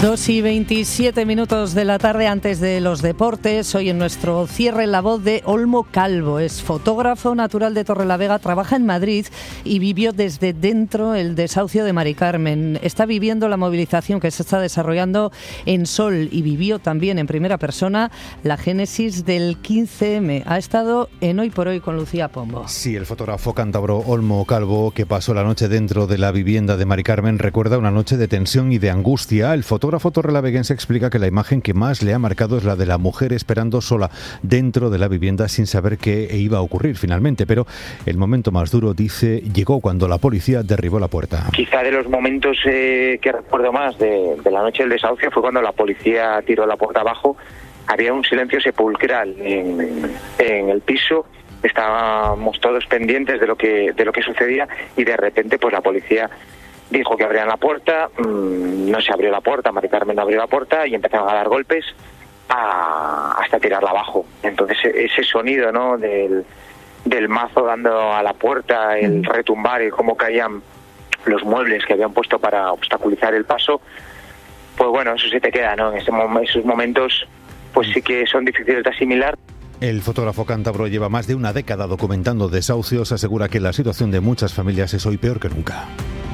2:27 de la tarde, antes de los deportes. Hoy en nuestro cierre la voz de Olmo Calvo. Es fotógrafo natural de Torrelavega, trabaja en Madrid y vivió desde dentro el desahucio de Mari Carmen. Está viviendo la movilización que se está desarrollando en Sol y vivió también en primera persona la génesis del 15M. Ha estado en Hoy por Hoy con Lucía Pombo. Sí, el fotógrafo cántabro Olmo Calvo, que pasó la noche dentro de la vivienda de Mari Carmen, recuerda una noche de tensión y de angustia. El fotógrafo torrelaveguense explica que la imagen que más le ha marcado es la de la mujer esperando sola dentro de la vivienda sin saber qué iba a ocurrir finalmente. Pero el momento más duro, dice, llegó cuando la policía derribó la puerta. Quizá de los momentos que recuerdo más de la noche del desahucio fue cuando la policía tiró la puerta abajo. Había un silencio sepulcral en el piso. Estábamos todos pendientes de lo que sucedía y de repente pues la policía dijo que abrían la puerta, no se abrió la puerta, Mari Carmen no abrió la puerta y empezaron a dar golpes hasta tirarla abajo. Entonces ese sonido, ¿no?, del mazo dando a la puerta, el retumbar y cómo caían los muebles que habían puesto para obstaculizar el paso, pues bueno, eso se te queda, ¿no? En esos momentos pues sí que son difíciles de asimilar. El fotógrafo cántabro lleva más de una década documentando desahucios. Asegura que la situación de muchas familias es hoy peor que nunca.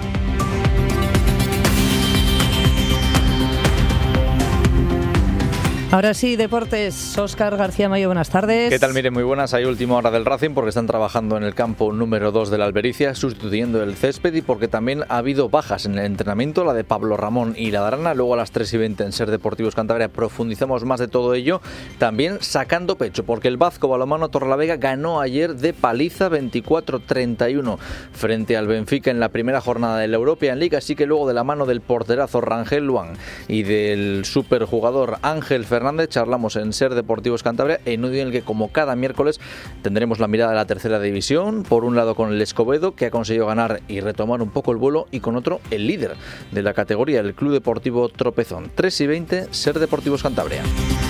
Ahora sí, deportes. Óscar García Mayo, buenas tardes. ¿Qué tal? Mire, muy buenas. Hay última hora del Racing porque están trabajando en el campo número 2 de la Albericia, sustituyendo el césped, y porque también ha habido bajas en el entrenamiento, la de Pablo Ramón y la de Arana. Luego a las 3:20 en Ser Deportivos Cantabria profundizamos más de todo ello, también sacando pecho, porque el Vasco Balonmano Torrelavega ganó ayer de paliza 24-31 frente al Benfica en la primera jornada de la European League, así que luego de la mano del porterazo Rangel Luan y del superjugador Ángel Fernández charlamos en Ser Deportivos Cantabria, en un día en el que, como cada miércoles, tendremos la mirada de la tercera división, por un lado con el Escobedo, que ha conseguido ganar y retomar un poco el vuelo, y con otro, el líder de la categoría, el Club Deportivo Tropezón. 3:20, Ser Deportivos Cantabria.